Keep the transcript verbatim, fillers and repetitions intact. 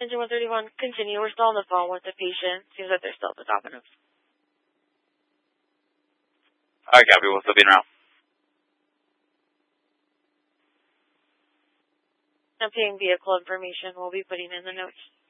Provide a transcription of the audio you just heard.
Engine one thirty-one, continue. We're still on the phone with the patient. Seems like they're still at the Domino's. Alright, copy. We'll still be around. Obtaining vehicle information. We'll be putting in the notes.